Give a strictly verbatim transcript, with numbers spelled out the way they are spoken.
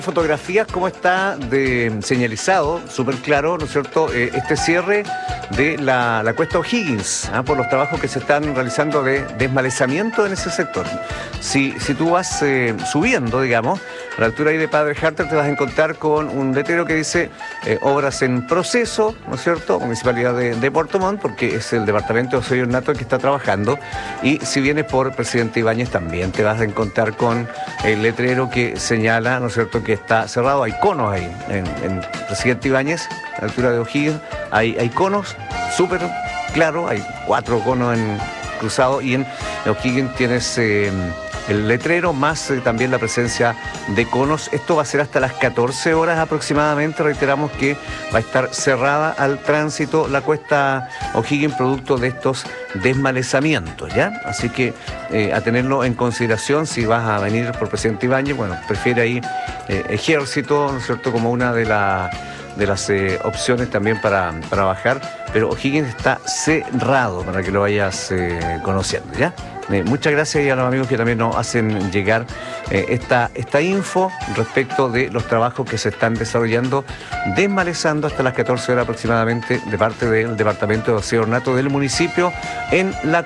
Fotografías, cómo está de, señalizado, súper claro, ¿no es cierto?, eh, este cierre de la, la cuesta O'Higgins, ¿ah? Por los trabajos que se están realizando de desmalezamiento en ese sector. Si, si tú vas eh, subiendo, digamos, a la altura ahí de Padre Harter, te vas a encontrar con un letrero que dice eh, obras en proceso, ¿no es cierto?, Municipalidad de, de Puerto Montt, porque es el Departamento de Desarrollo Nato el que está trabajando. Y si vienes por Presidente Ibáñez, también te vas a encontrar con el letrero que señala, ¿no es cierto?, que está cerrado. Hay conos ahí en, en Presidente Ibáñez, a la altura de O'Higgins, hay, hay conos súper claros, hay cuatro conos en cruzado, y en O'Higgins tienes eh, el letrero más eh, también la presencia de conos. Esto va a ser hasta las catorce horas aproximadamente. Reiteramos que va a estar cerrada al tránsito la cuesta O'Higgins producto de estos desmalezamientos, ¿ya? Así que eh, a tenerlo en consideración si vas a venir por Presidente Ibáñez. Bueno, prefiere ahí eh, Ejército, ¿no es cierto?, como una de, la, de las eh, opciones también para, para bajar, pero O'Higgins está cerrado para que lo vayas eh, conociendo, ¿ya? Eh, muchas gracias, y a los amigos que también nos hacen llegar eh, esta, esta info respecto de los trabajos que se están desarrollando, desmalezando hasta las catorce horas aproximadamente de parte del Departamento de Desarrollo Nato del municipio en la